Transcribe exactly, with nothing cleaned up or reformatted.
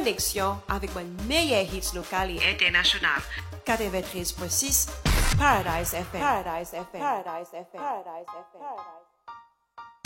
connexion avec mon meilleur hits local et international. quatre-vingt-treize point six Paradise F M. Paradise F M. Paradise F M. Paradise F M. Paradise F M.